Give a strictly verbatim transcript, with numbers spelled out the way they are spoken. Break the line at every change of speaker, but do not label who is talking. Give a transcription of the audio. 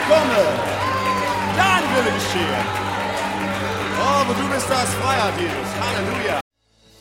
komme, dein Wille geschehe. Oh, wo du bist, da ist Freiheit, Jesus. Halleluja.